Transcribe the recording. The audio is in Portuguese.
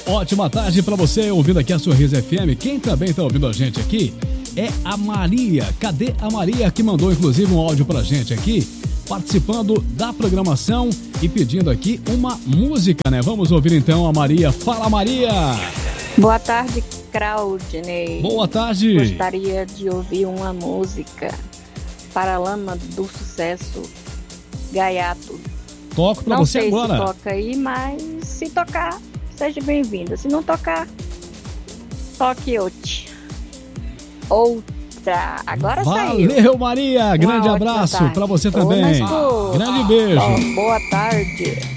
ótima tarde para você ouvindo aqui a Sorriso FM. Quem também tá ouvindo a gente aqui é a Maria. Cadê a Maria que mandou inclusive um áudio pra gente aqui, participando da programação e pedindo aqui uma música, né? Vamos ouvir então a Maria. Fala, Maria! Boa tarde, Claudinei. Boa tarde. Gostaria de ouvir uma música para a Lama do Sucesso, Gaiato. Toco pra você agora. Não sei se toca aí, mas se tocar, seja bem-vinda. Se não tocar, toque outra. Agora saiu. Valeu, Maria. Grande abraço pra você também. Grande beijo. Boa tarde.